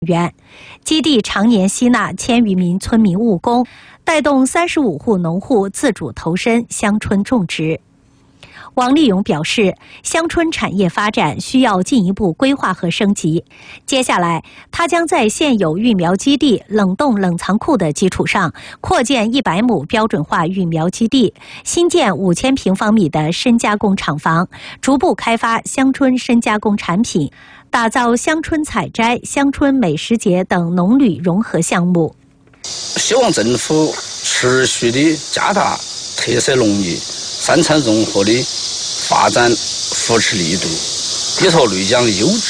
元。基地常年吸纳1000余名村民务工，带动35户农户自主投身香椿种植。王立勇表示，香椿产业发展需要进一步规划和升级。接下来，他将在现有育苗基地、冷冻冷藏库的基础上，扩建100亩标准化育苗基地，新建5000平方米的深加工厂房，逐步开发香椿深加工产品，打造香椿采摘、香椿美食节等农旅融合项目。 希望政府持续的加大特色农业、三产融合的发展扶持力度，依托内江优质